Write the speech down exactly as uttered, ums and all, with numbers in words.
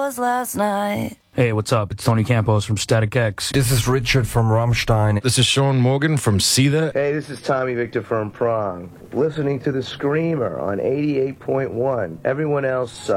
was last night. Hey, what's up? It's Tony Campos from Static X. This is Richard from Rammstein. This is Sean Morgan from Seether. Hey, this is Tommy Victor from Prong. Listening to The Screamer on eighty-eight point one. Everyone else sucks.